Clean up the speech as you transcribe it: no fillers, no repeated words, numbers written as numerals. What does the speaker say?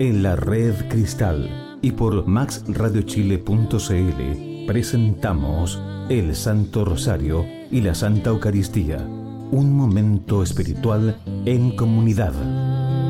en la Red Cristal y por maxradiochile.cl presentamos el Santo Rosario y la Santa Eucaristía, un momento espiritual en comunidad.